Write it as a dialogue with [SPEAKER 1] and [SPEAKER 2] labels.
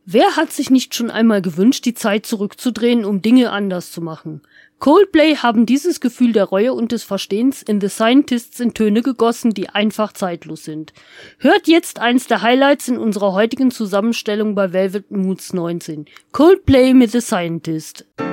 [SPEAKER 1] Wer hat sich nicht schon einmal gewünscht, die Zeit zurückzudrehen, um Dinge anders zu machen? Coldplay haben dieses Gefühl der Reue und des Verstehens in The Scientists in Töne gegossen, die einfach zeitlos sind. Hört jetzt eins der Highlights in unserer heutigen Zusammenstellung bei Velvet Moods 19. Coldplay mit The Scientist.